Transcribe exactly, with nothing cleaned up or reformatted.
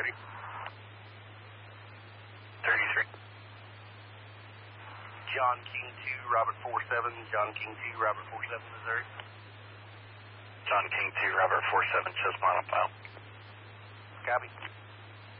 ready. thirty-three. John King two, Robert four seven, John King two, Robert four seven, Missouri. John King two, Robert four seven, just mile on file. Copy.